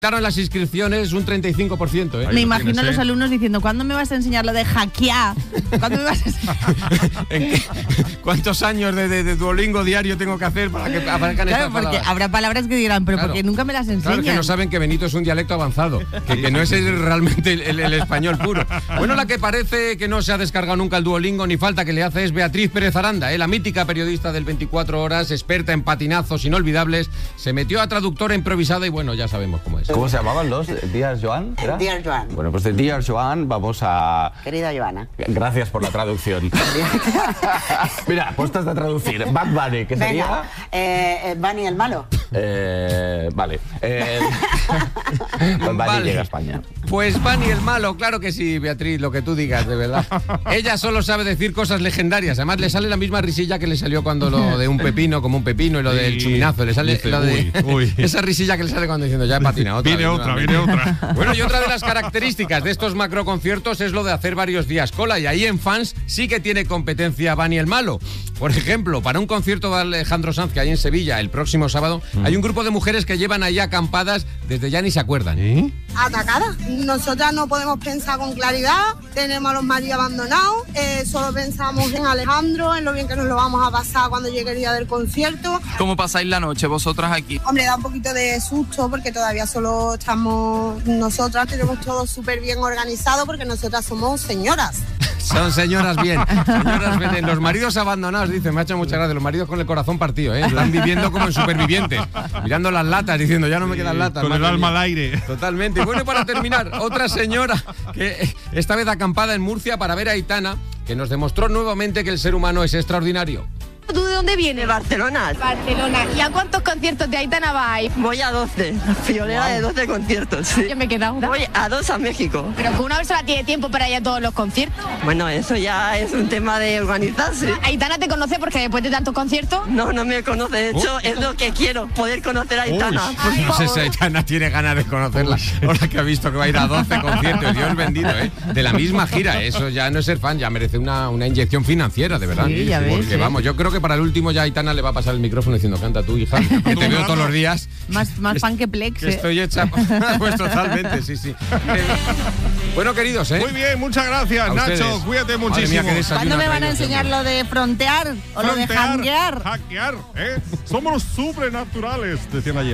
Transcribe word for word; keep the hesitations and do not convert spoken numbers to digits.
Claro, las inscripciones un treinta y cinco por ciento, ¿eh? Me imagino a los alumnos diciendo, ¿cuándo me vas a enseñar lo de hackear? ¿Cuándo me vas a enseñar? ¿En qué? ¿Cuántos años de, de, de Duolingo diario tengo que hacer para que aparezcan Claro, estas porque palabras? habrá palabras que dirán, pero Claro. porque nunca me las enseñan. Claro, que no saben que Benito es un dialecto avanzado, que, que no es el- realmente el, el- el español puro. Bueno, la que parece que no se ha descargado nunca el Duolingo ni falta que le hace es Beatriz Pérez Aranda, ¿eh? La mítica periodista del veinticuatro horas, experta en patinazos inolvidables, se metió a traductora improvisada y bueno, ya sabemos cómo es. ¿Cómo se llamaban los? ¿Dear Joan? ¿Era? Dear Joan. Bueno, pues de Dear Joan vamos a... Querida Joana. Gracias por la traducción. Mira, puestas a traducir. Bad Bunny, ¿qué sería? Venga, eh, eh, Bunny el malo. Eh, vale. Eh, Bad Bunny Vale. llega a España. Pues Bunny el malo, claro que sí, Beatriz, lo que tú digas, de verdad. Ella solo sabe decir cosas legendarias. Además, le sale la misma risilla que le salió cuando lo de un pepino, como un pepino, y lo del chuminazo. Le sale Dice, lo de, uy, uy. esa risilla que le sale cuando diciendo, ya he patinado otra Viene vez, otra, nuevamente". viene otra. Bueno, y otra de las características de estos macroconciertos es lo de hacer varios días cola. Y ahí en fans sí que tiene competencia Bunny el malo. Por ejemplo, para un concierto de Alejandro Sanz que hay en Sevilla el próximo sábado, hay un grupo de mujeres que llevan ahí acampadas desde ya ni se acuerdan. ¿Eh? Atacada. Nosotras no podemos pensar con claridad, tenemos a los maridos abandonados, eh, solo pensamos en Alejandro, en lo bien que nos lo vamos a pasar cuando llegue el día del concierto. ¿Cómo pasáis la noche vosotras aquí? Hombre, da un poquito de susto porque todavía solo estamos nosotras, tenemos todo súper bien organizado porque nosotras somos señoras. Son señoras bien, señoras bien. Los maridos abandonados, dice, me ha hecho mucha gracia. Los maridos con el corazón partido, ¿eh? Están viviendo como en supervivientes, mirando las latas, diciendo, ya no me quedan latas. Con el madre alma mía. al aire. Totalmente. Y bueno, para terminar, otra señora que esta vez acampada en Murcia para ver a Aitana, que nos demostró nuevamente que el ser humano es extraordinario. ¿Tú de dónde vienes? De Barcelona. Barcelona. ¿Y a cuántos conciertos de Aitana vais? Voy a doce. Friolera de doce conciertos. Sí. Yo me he quedado. Voy a dos a México. Pero que una persona tiene tiempo para ir a todos los conciertos. Bueno, eso ya es un tema de organizarse. Aitana te conoce porque después de tantos conciertos. No, no me conoce. De hecho, es lo que quiero, poder conocer a Aitana. Uy. Por No sé si favor. Aitana tiene ganas de conocerla, ahora que ha visto que va a ir a doce conciertos, Dios bendito, ¿eh? De la misma gira, eso ya no es ser fan, ya merece una, una inyección financiera, de verdad. Sí, ya ves, Porque ¿eh? vamos, yo creo que para el último ya Aitana le va a pasar el micrófono diciendo, canta tú, hija, que te veo todos los días. Más, más pan que Plex, Que ¿eh? estoy hecha. Pues totalmente, sí, sí. Eh, Bueno, queridos, ¿eh? Muy bien, muchas gracias, A Nacho. ustedes. Cuídate Madre muchísimo. mía, qué desayuno ¿Cuándo me ha van a traído este enseñar hombre. lo de frontear o lo de Frontear, hackear? hackear, ¿eh? Somos los sobrenaturales, decían ayer.